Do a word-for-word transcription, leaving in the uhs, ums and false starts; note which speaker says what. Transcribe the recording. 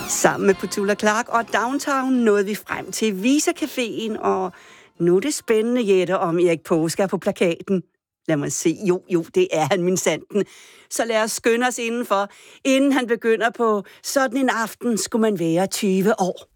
Speaker 1: Sammen med Petula Clark og Downtown nåede vi frem til Visa Caféen, og nu er det spændende, Jette, om Erik Paaske er på plakaten. Lad mig se. Jo, jo, det er han, min sanden. Så lad os skynde os indenfor. Inden han begynder på sådan en aften, skulle man være tyve år.